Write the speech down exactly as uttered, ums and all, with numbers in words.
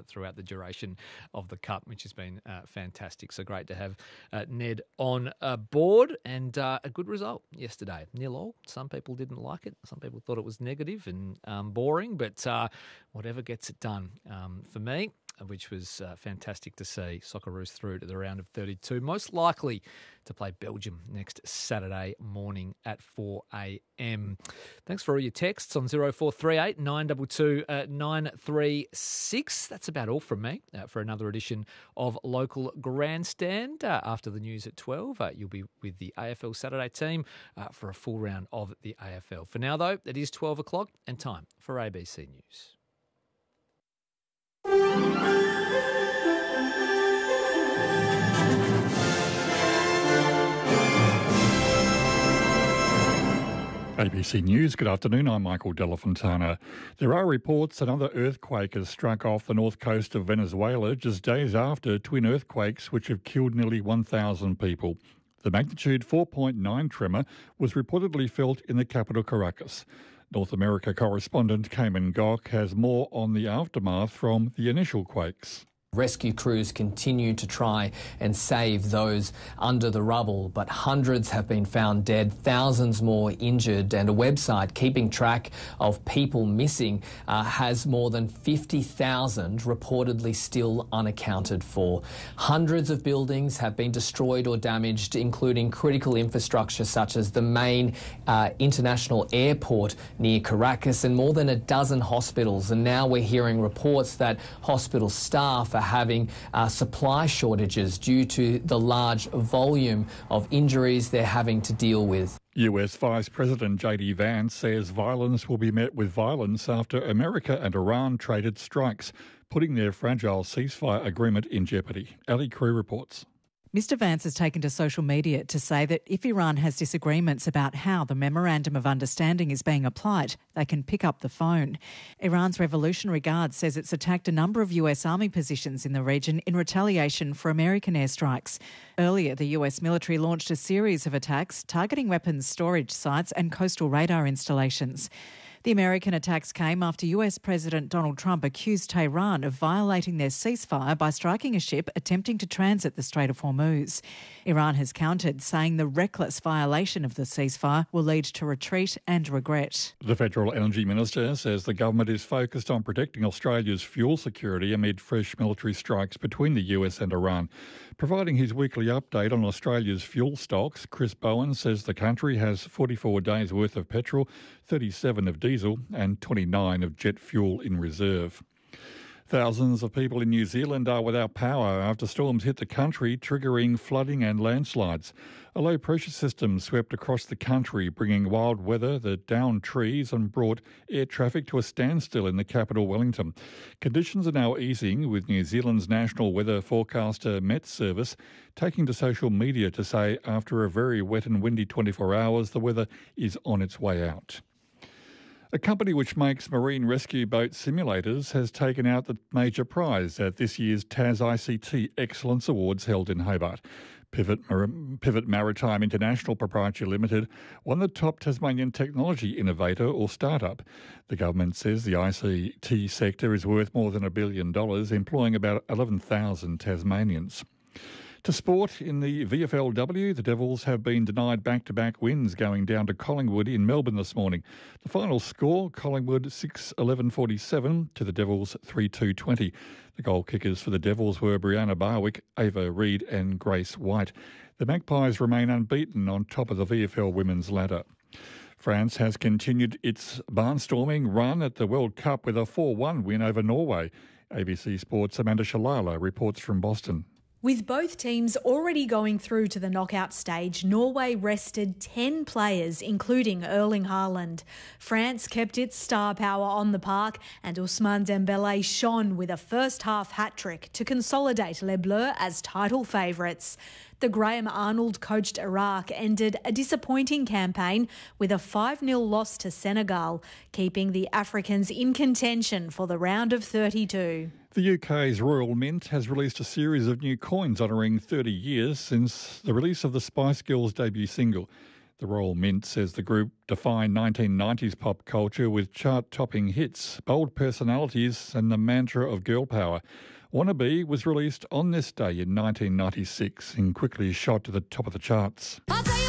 throughout the duration of the Cup, which has been uh, fantastic. So great to have uh, Ned on uh, board, and uh, a good result yesterday. Nil all. Some people didn't like it. Some people thought it was negative and um, boring, but uh, whatever gets it done. Um, for me, which was uh, fantastic to see. Socceroos through to the round of thirty-two, most likely to play Belgium next Saturday morning at four a.m. Thanks for all your texts on zero four three eight nine two two nine three six. That's about all from me uh, for another edition of Local Grandstand. Uh, after the news at twelve, uh, you'll be with the A F L Saturday team uh, for a full round of the A F L. For now, though, it is twelve o'clock and time for A B C News. A B C News, good afternoon, I'm Michael Delafontana. There are reports another earthquake has struck off the north coast of Venezuela just days after twin earthquakes which have killed nearly one thousand people. The magnitude four point nine tremor was reportedly felt in the capital Caracas. North America correspondent Cayman Gok has more on the aftermath from the initial quakes. Rescue crews continue to try and save those under the rubble, but hundreds have been found dead, thousands more injured, and a website keeping track of people missing uh, has more than fifty thousand reportedly still unaccounted for. Hundreds of buildings have been destroyed or damaged, including critical infrastructure such as the main uh, international airport near Caracas and more than a dozen hospitals. And now we're hearing reports that hospital staff are having uh, supply shortages due to the large volume of injuries they're having to deal with. U S Vice President J D Vance says violence will be met with violence after America and Iran traded strikes, putting their fragile ceasefire agreement in jeopardy. Ali Crew reports. Mister Vance has taken to social media to say that if Iran has disagreements about how the Memorandum of Understanding is being applied, they can pick up the phone. Iran's Revolutionary Guard says it's attacked a number of U S Army positions in the region in retaliation for American airstrikes. Earlier, the U S military launched a series of attacks targeting weapons storage sites and coastal radar installations. The American attacks came after U S President Donald Trump accused Tehran of violating their ceasefire by striking a ship attempting to transit the Strait of Hormuz. Iran has countered, saying the reckless violation of the ceasefire will lead to retreat and regret. The Federal Energy Minister says the government is focused on protecting Australia's fuel security amid fresh military strikes between the U S and Iran. Providing his weekly update on Australia's fuel stocks, Chris Bowen says the country has forty-four days' worth of petrol, thirty-seven of diesel and twenty-nine of jet fuel in reserve. Thousands of people in New Zealand are without power after storms hit the country, triggering flooding and landslides. A low-pressure system swept across the country, bringing wild weather that downed trees and brought air traffic to a standstill in the capital, Wellington. Conditions are now easing, with New Zealand's national weather forecaster Met Service taking to social media to say after a very wet and windy twenty-four hours, the weather is on its way out. A company which makes marine rescue boat simulators has taken out the major prize at this year's T A S I C T Excellence Awards held in Hobart. Pivot, Mar- Pivot Maritime International Proprietary Limited won the top Tasmanian technology innovator or startup. The government says the I C T sector is worth more than a billion dollars, employing about eleven thousand Tasmanians. To sport, in the V F L W, the Devils have been denied back-to-back wins going down to Collingwood in Melbourne this morning. The final score, Collingwood six eleven forty-seven to the Devils three two twenty. The goal kickers for the Devils were Brianna Barwick, Ava Reid and Grace White. The Magpies remain unbeaten on top of the V F L women's ladder. France has continued its barnstorming run at the World Cup with a four one win over Norway. A B C Sports' Amanda Shalala reports from Boston. With both teams already going through to the knockout stage, Norway rested ten players, including Erling Haaland. France kept its star power on the park, and Ousmane Dembele shone with a first-half hat-trick to consolidate Les Bleus as title favourites. The Graham Arnold-coached Iraq ended a disappointing campaign with a five nil loss to Senegal, keeping the Africans in contention for the round of thirty-two. The U K's Royal Mint has released a series of new coins honouring thirty years since the release of the Spice Girls' debut single. The Royal Mint says the group defined nineteen nineties pop culture with chart-topping hits, bold personalities and the mantra of girl power. Wannabe was released on this day in nineteen ninety-six and quickly shot to the top of the charts.